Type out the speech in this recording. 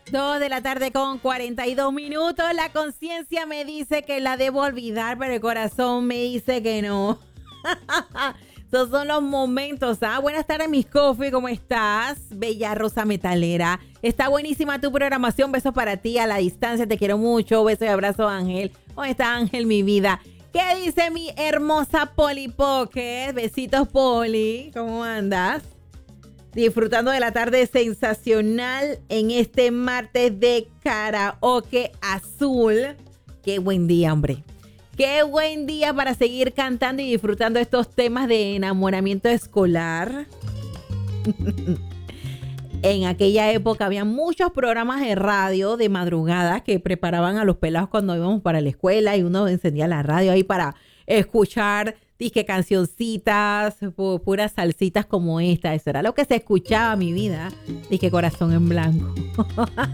2 de la tarde con 42 minutos. La conciencia me dice que la debo olvidar, pero el corazón me dice que no. Esos son los momentos, ¿ah? Buenas tardes, Miss Coffee, ¿cómo estás? Bella Rosa Metalera. Está buenísima tu programación. Besos para ti a la distancia. Te quiero mucho. Besos y abrazo, Ángel. ¿Cómo está, Ángel, mi vida? ¿Qué dice mi hermosa Poli Pocket? Besitos, Poli. ¿Cómo andas? Disfrutando de la tarde sensacional en este martes de karaoke azul. Qué buen día, hombre. Qué buen día para seguir cantando y disfrutando estos temas de enamoramiento escolar. En aquella época había muchos programas de radio de madrugada que preparaban a los pelados cuando íbamos para la escuela y uno encendía la radio ahí para escuchar disque cancioncitas, puras salsitas como esta. Eso era lo que se escuchaba, mi vida. Disque corazón en blanco.